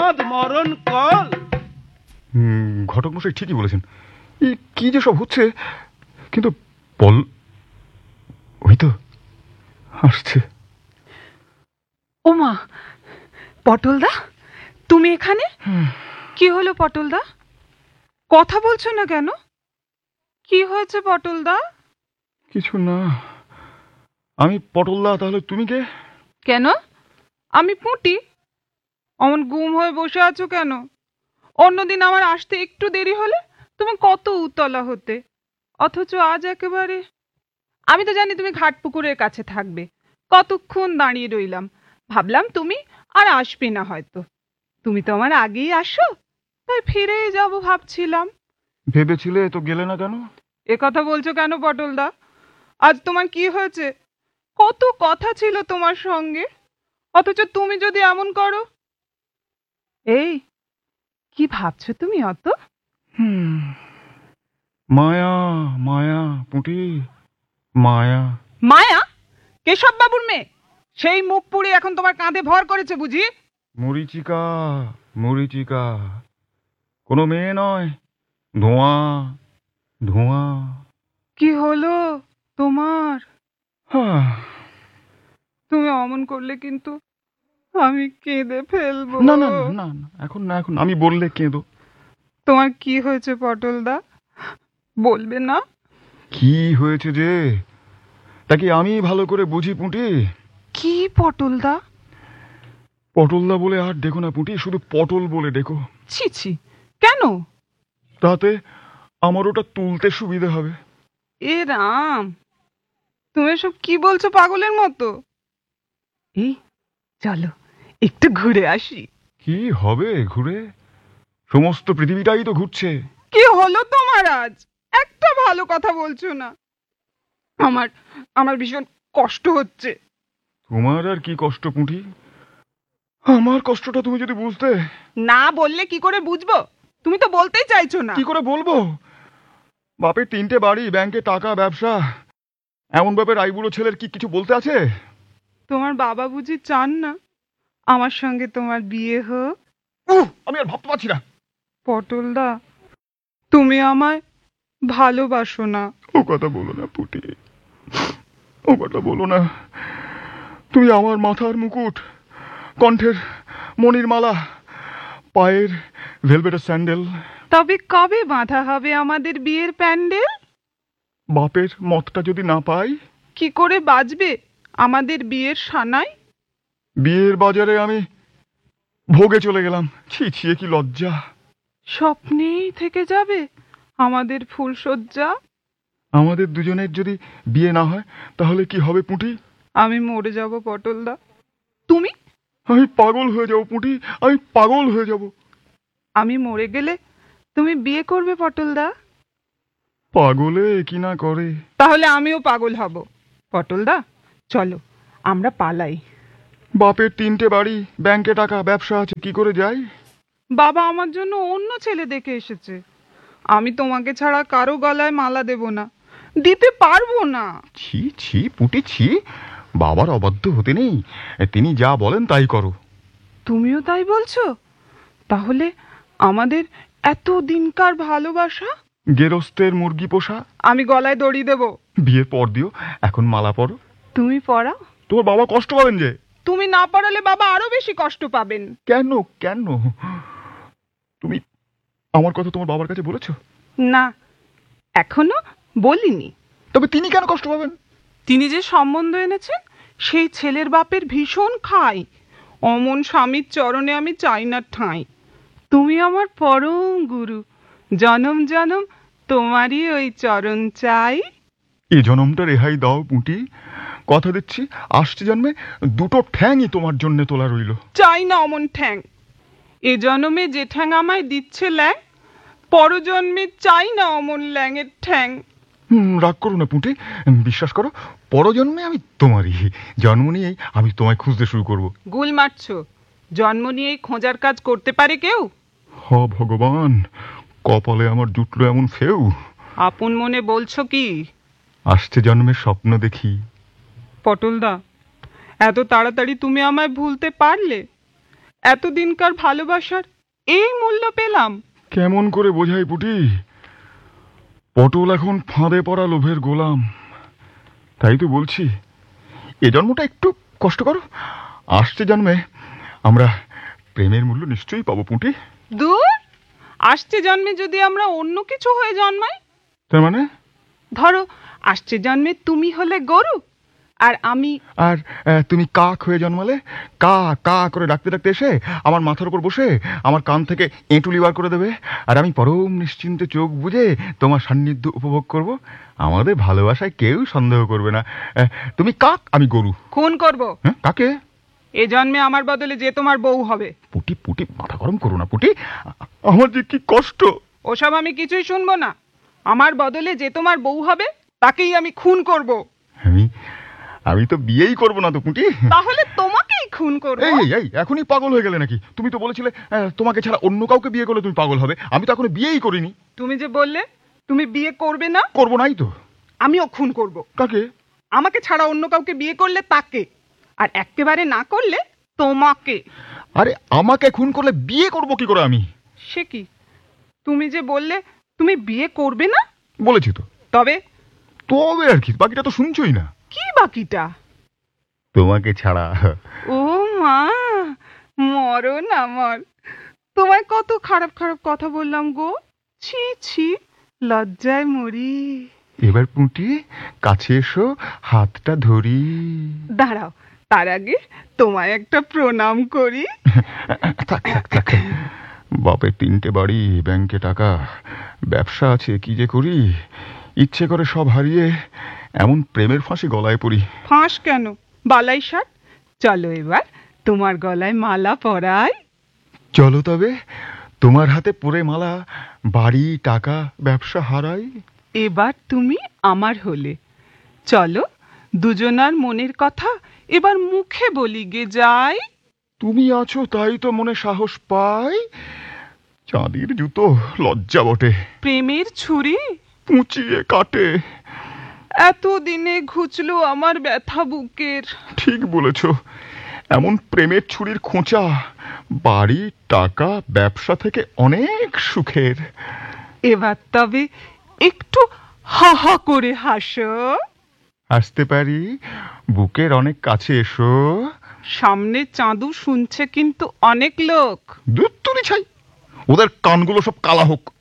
মদ মরণ কল। ঘটক মশাই ঠিকই বলেছেন। কি যে সব হচ্ছে। কিন্তু ওই তো আসছে। ওমা, পটলদা তুমি এখানে? কি হলো পটলদা, কথা বলছো না কেন? কি হয়েছে পটলদা? কিছু না। আমি পটলদা, তাহলে তুমি কে? কেন, আমি পুঁটি। অমন গুম হয়ে বসে আছো কেন? অন্যদিন আমার আসতে একটু দেরি হলে তুমি কত উতলা হতে, অথচ আজ একেবারে। আমি তো জানি তুমি ঘাট পুকুরের কাছে থাকবে, কতক্ষণ দাঁড়িয়ে রইলাম, ভাবলাম তুমি আর আসবে না হয়তো। তুমি তো আমার আগেই আসো, তাই ফিরেই যাব ভাবছিলাম। ভেবেছিলে তো গেলে না কেন? এ কথা বলছো কেন পটলদা? আজ তোমার কি হয়েছে? কত কথা ছিল তোমার সঙ্গে, অথচ তুমি যদি এমন করো। এই কি ভাবছো তুমি অত? মায়া মায়া পুঁটি, মায়া। মায়া? কেশব বাবুর মেয়ে? সেই মুখ পুড়ে এখন তোমার কাঁধে ভর করেছে বুঝি? মরিচিকা, মরিচিকা, কোনো মেয়ে নয়, ধোঁয়া, ধোঁয়া। কি হলো তোমার? তুমি অমন করলে কিন্তু আমি কেঁদে ফেলবো। না না না না, এখন না, এখন আমি বললে কেঁদো। তোমার কি হয়েছে পটলদা, বলবে না? কি হয়েছে যে, তা কি আমি ভালো করে বুঝি পুঁটি? কি পটলদা? পটলদা বলে আর দেখো না পুঁটি, শুধু পটল বলে দেখো। ছি ছি, কেন? তাতে আমার ওটা তুলতে সুবিধা হবে। এ রাম, তুমি সব কি বলছো পাগলের মতো? এই চলো একটু ঘুরে আসি। কি হবে ঘুরে? সমস্ত পৃথিবীটাই তো ঘুরছে। কি হলো তোমার আজ? একটা ভালো কথা বলছো না। আমার আমার ভীষণ কষ্ট হচ্ছে। তোমার আর কি কষ্ট পুঁটি? আমার কষ্টটা তুমি যদি বুঝতে। না বললে কি করে বুঝবো? তুমি তো বলতেই চাইছো না। কি করে বলবো? বাপের 3টে বাড়ি, ব্যাংকে টাকা, ব্যবসা, এমন বাপের আইবুড়ো ছেলের কি কিছু বলতে আছে? তোমার বাবা বুঝি চান না আমার সঙ্গে তোমার বিয়ে হোক? আমি আর ভাবতে পারছি না। পটলদা, তুমি আমায় ভালোবাসো না? ও কথা বলো না পুটি, ও কথা বলো না। তুমি আমার মাথার মুকুট, কণ্ঠের মণির মালা, পায়ের ভেলভেটের স্যান্ডেল। তবে কবে বাঁধা হবে আমাদের বিয়ের প্যান্ডেল? বাপের মতটা যদি না পাই? কি করে বাজবে আমাদের বিয়ের সানাই? বিয়ের বাজারে আমি ভোগে চলে গেলাম, ছি ছি, কি লজ্জা। স্বপ্নেই থেকে যাবে আমাদের ফুলশয্যা। আমাদের দুজনের যদি বিয়ে না হয় তাহলে কি হবে পুঁটি? আমি মরে যাব পটলদা। তুমি? আমি পাগল হয়ে যাব পুঁটি, আমি পাগল হয়ে যাব। আমি মরে গেলে তুমি বিয়ে করবে পটলদা? পাগলে কি না করে। তাহলে আমিও পাগল হব। পটলদা চলো আমরা পালাই। বাপের 3টে বাড়ি, ব্যাংকে টাকা, ব্যবসা আছে, কি করে যাই? বাবা আমার জন্য অন্য ছেলে দেখে এসেছে। আমি তোমাকে ছাড়া কারো গলায় মালা দেব না, দিতে পারবো না। ছি ছি পুঁটি ছি, বাবার অবাধ্য হতে নেই, তিনি যা বলেন তাই করো। তুমিও তাই বলছো? তাহলে আমাদের এত দিনকার ভালোবাসা? গেরস্তের মুরগি পোষা। আমি গলায় দড়ি দেব। বিয়ের পর দিও, এখন মালা পরো। তুমি পড়াও। তোমার বাবা কষ্ট পাবেন যে। তুমি না পড়ালে বাবা আরো বেশি কষ্ট পাবেন। কেন কেন? তুমি আমার কথা তোমার বাবার কাছে বলেছো? না, এখনো বলিনি। তবে তিনি কেন কষ্ট পাবেন? তিনি যে সম্বন্ধ এনেছেন সেই ছেলের বাপের ভীষণ খাই। অমন স্বামীর চরণে আমি চাই না ঠাঁই। তুমি আমার পরম গুরু, জনম জনম তোমারই ওই চরণ চাই। এই জনমটা রেহাই দাও পুঁটি, কথা দিচ্ছি আসছে জন্মে 2টো ঠ্যাংই তোমার জন্য তোলা রইল। চাই না অমন ঠ্যাং। এ জন্মে যে ঠ্যাং আমায় দিচ্ছে ল্যাং, পরজন্মে চাই না অমন ল্যাংয়ের ঠ্যাং। রাগ করো না পুঁটি, বিশ্বাস করো, পরজন্মে আমি তোমারই, জন্ম নিয়েই আমি তোমায় খুঁজতে শুরু করব। গুল মারছো, জন্ম নিয়েই খোঁজার কাজ করতে পারে কেউ? হ ভগবান, কপালে আমার জুটলো এমন ফেউ। আপন মনে বলছো কি? আসছে জন্মের স্বপ্ন দেখি। পটলদা, এত তাড়াতাড়ি তুমি আমায় ভুলতে পারলে? এতদিনকার ভালোবাসার এই মূল্য পেলাম। কেমন করে বোঝাই পুটি? পটল এখন ফাঁদে পড়া লোভের গোলাম। তাই তো বলছি, এ জন্মটা একটু কষ্ট করো, আসছে জন্মে আমরা প্রেমের মূল্য নিশ্চয়ই পাবো পুঁটি। দূর, আসছে জন্মে যদি আমরা অন্য কিছু হয়ে জন্মাই? তার মানে? ধরো, আসছে জন্মে তুমি হলে গরু আর আমি আর তুমি কাক হয়ে জন্মালে, কা কা করে ডাকতে ডাকতে এসে আমার মাথার উপর বসে আমার কান থেকে এঁটুলি বার করে দেবে, আর আমি পরম নিশ্চিন্তে চোখ বুজে তোমার সান্নিধ্য উপভোগ করব। আমাদের ভালোবাসায় কেউ সন্দেহ করবে না। তুমি কাক, আমি গরু। খুন করব। হ্যাঁ, কাকে? এ জন্মে আমার বদলে যে তোমার বউ হবে। পুটি পুটি, মাথা গরম করো না পুটি, আমার যে কি কষ্ট। ওসব আমি কিছুই শুনবো না। আমার বদলে যে তোমার বউ হবে তাকেই আমি খুন করব। আমি তো বিয়েই করবো না তো পুটি। তাহলে তোমাকেই খুন করব। এই এই এখনই পাগল হয়ে গেলে নাকি? তুমি তো বলেছিলে তোমাকে ছাড়া অন্য কাউকে বিয়ে করলে তুমি পাগল হবে। আমি তো এখনো বিয়েই করিনি। তুমি যে বললে তুমি বিয়ে করবে না। করবো নাই তো। আমিও খুন করব। কাকে? আমাকে ছাড়া অন্য কাউকে বিয়ে করলে তাকে, আর একেবারে না করলে তোমাকে। আরে আমাকে খুন করলে বিয়ে করবো কি করে আমি? সে কি, তুমি যে বললে তুমি বিয়ে করবে না। বলেছি তো। তবে? তবে আর কি, বাকিটা তো শুনছই না। কি বাকিটা? তোমাকে ছাড়া। ও মা, মরণ আমার। তোমায় কত খারাপ খারাপ কথা বললাম গো। ছি ছি, লজ্জায় মরি। এবার পুঁটি কাছে এসো, হাতটা ধরি। দাঁড়াও, তার আগে তোমায় একটা প্রণাম করি। থাক থাক থাক, বাপের 3টে বাড়ি, ব্যাংকে টাকা, ব্যবসা আছে, কি যে করি। ইচ্ছে করে সব হারিয়ে এমন প্রেমের ফাঁসে গলায় পড়ি। ফাঁস কেন, বালাই ষাট। চলো এবার তোমার গলায় মালা পরাই। চলো তবে, তোমার হাতে পরে মালা, বাড়ি টাকা ব্যবসা হারাই। এবার তুমি আমার হলে। চলো, দুজনার মনের কথা এবার মুখে বলি গে যাই। তুমি আছো তাই তো মনে সাহস পাই। চাঁদির জুতো লজ্জা বটে, প্রেমের ছুরি পুঁচিয়ে কাটে। এতদিনে ঘুচলো আমার ব্যথা বুকের। ঠিক বলেছ, এমন প্রেমের ছুরির খোঁচা বাড়ি টাকা ব্যবসা থেকে অনেক সুখের। এবার তবে একটু হা হা করে হাসো। আসতে পারি? বুকের অনেক কাছে এসো। সামনে চাঁদু শুনছে কিন্তু অনেক লোক। দুত্তুরি ছাই, ওদের কানগুলো সব কালা হোক।